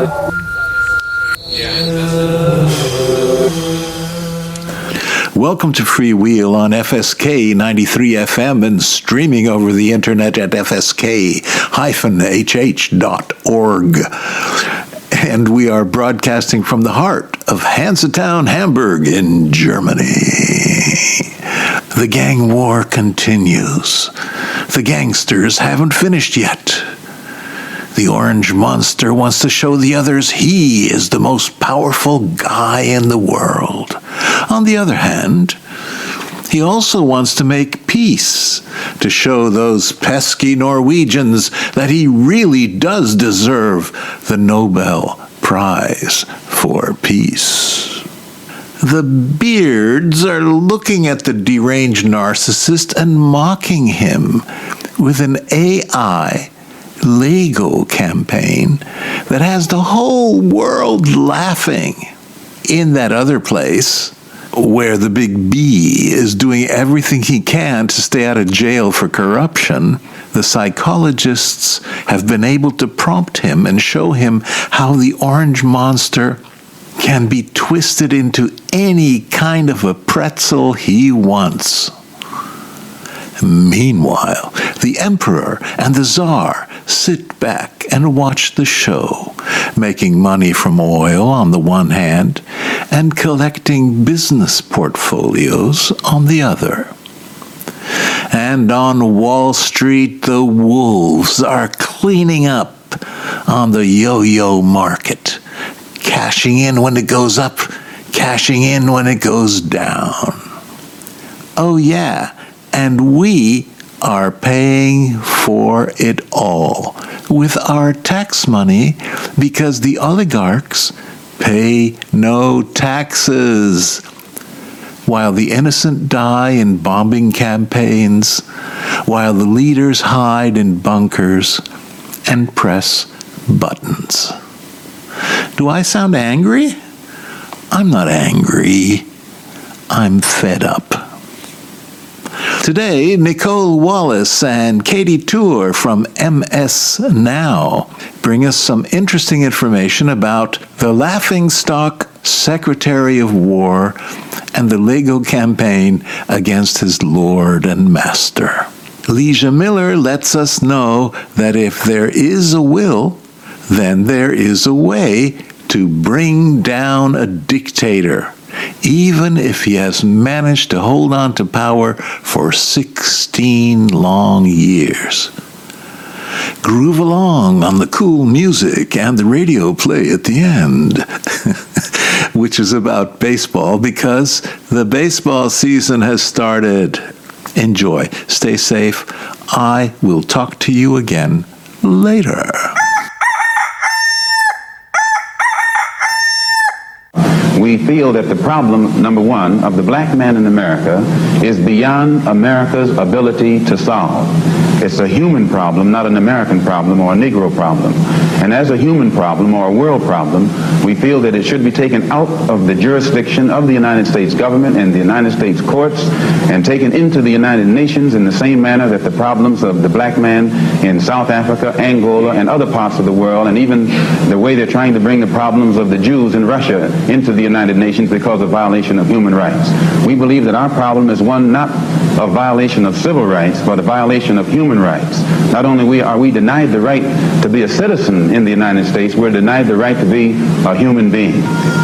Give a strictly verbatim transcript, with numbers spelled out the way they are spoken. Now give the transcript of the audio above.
Welcome to Freewheel on F S K ninety-three F M and streaming over the internet at f s k dash h h dot org. And we are broadcasting from the heart of Hansetown, Hamburg in Germany. The gang war continues. The gangsters haven't finished yet. The Orange Monster wants to show the others he is the most powerful guy in the world. On the other hand, he also wants to make peace, to show those pesky Norwegians that he really does deserve the Nobel Prize for Peace. The Beards are looking at the deranged narcissist and mocking him with an A I Lego campaign that has the whole world laughing. In that other place, where the big B is doing everything he can to stay out of jail for corruption, the psychologists have been able to prompt him and show him how the Orange Monster can be twisted into any kind of a pretzel he wants. Meanwhile, the Emperor and the Tsar sit back and watch the show, making money from oil on the one hand and collecting business portfolios on the other. And on Wall Street, the wolves are cleaning up on the yo-yo market, cashing in when it goes up, cashing in when it goes down. Oh yeah, and we are paying for it all with our tax money because the oligarchs pay no taxes, while the innocent die in bombing campaigns, while the leaders hide in bunkers and press buttons. Do I sound angry? I'm not angry. I'm fed up. Today, Nicole Wallace and Katie Tour from M S Now bring us some interesting information about the laughingstock Secretary of War and the Lego campaign against his lord and master. Leisha Miller lets us know that if there is a will, then there is a way to bring down a dictator, even if he has managed to hold on to power for sixteen long years. Groove along on the cool music and the radio play at the end, which is about baseball because the baseball season has started. Enjoy. Stay safe. I will talk to you again later. We feel that the problem, number one, of the black man in America is beyond America's ability to solve. It's a human problem, not an American problem or a Negro problem. And as a human problem or a world problem, we feel that it should be taken out of the jurisdiction of the United States government and the United States courts and taken into the United Nations in the same manner that the problems of the black man in South Africa, Angola, and other parts of the world, and even the way they're trying to bring the problems of the Jews in Russia into the United Nations because of violation of human rights. We believe that our problem is one not of violation of civil rights, but a violation of human rights. Not only we are we denied the right to be a citizen in the United States, we're denied the right to be a human being.